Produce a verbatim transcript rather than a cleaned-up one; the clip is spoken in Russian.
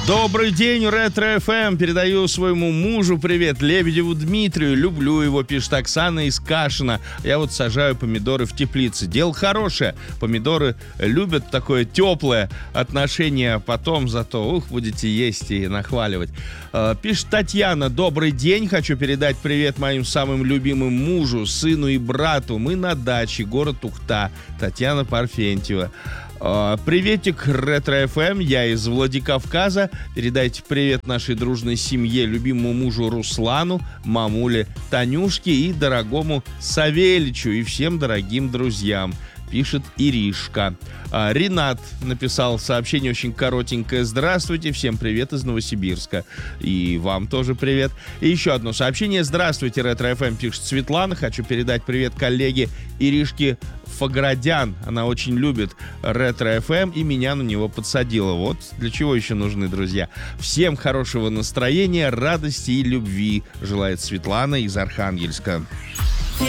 Добрый день, Ретро-эф эм. Передаю своему мужу привет, Лебедеву Дмитрию. Люблю его, пишет Оксана из Кашина. Я вот сажаю помидоры в теплице. Дело хорошее. Помидоры любят такое теплое отношение. Потом зато, ух, будете есть и нахваливать. Пишет Татьяна. Добрый день. Хочу передать привет моим самым любимым мужу, сыну и брату. Мы на даче, город Ухта. Татьяна Парфентьева. Приветик, Ретро-эф эм, я из Владикавказа. Передайте привет нашей дружной семье, любимому мужу Руслану, мамуле Танюшке и дорогому Савельичу и всем дорогим друзьям, пишет Иришка. А, Ренат написал сообщение очень коротенькое. Здравствуйте, всем привет из Новосибирска. И вам тоже привет. И еще одно сообщение. Здравствуйте, Ретро-эф эм, пишет Светлана. Хочу передать привет коллеге Иришке Фаградян. Она очень любит Ретро-эф эм и меня на него подсадила. Вот для чего еще нужны друзья. Всем хорошего настроения, радости и любви желает Светлана из Архангельска.